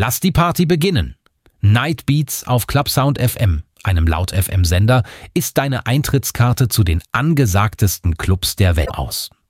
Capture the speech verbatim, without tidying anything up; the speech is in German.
Lass die Party beginnen. Night Beats auf Clubsound F M, einem Laut-F M-Sender, ist deine Eintrittskarte zu den angesagtesten Clubs der Welt aus.